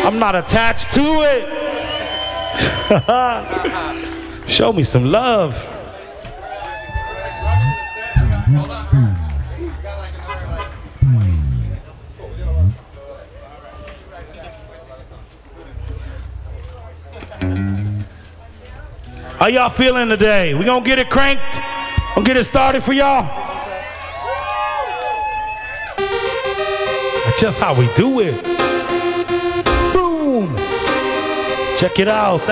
I'm not attached to it. Show me some love. How y'all feeling today? We gonna get it cranked? Gonna get it started for y'all? That's just how we do it. Boom! Check it out.